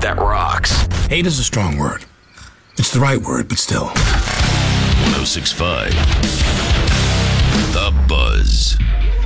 that rocks. Hate is a strong word. It's the right word, but still. 106.5 The Buzz.